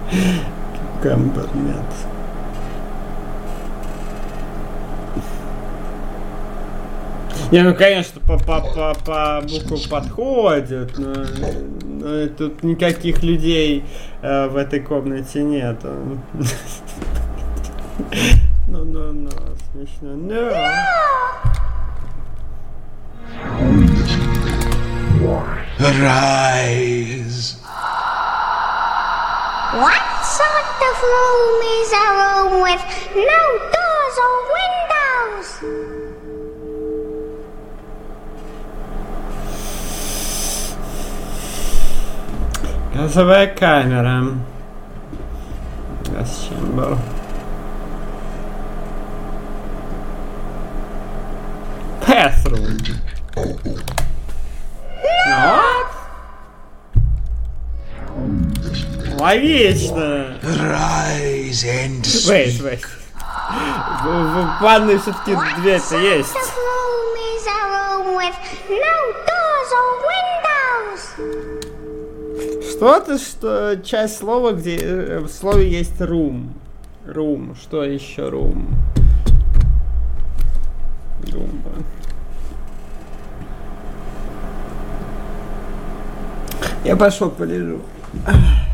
Кукамбермет. Не, ну конечно, по букву подходит, но тут никаких людей в этой комнате нету. Ну, смешно. No. Arise. What sort of room is a room with no doors or windows? Газовая камера. Gas chamber. Bathroom. What? Логично. Rise and Wait. В ванной все-таки дверь-то есть. What sort of room is a room with no doors or windows? Что-то, что часть слова, где в слове есть room. Room. Что еще room? Румба. Я пошел полежу.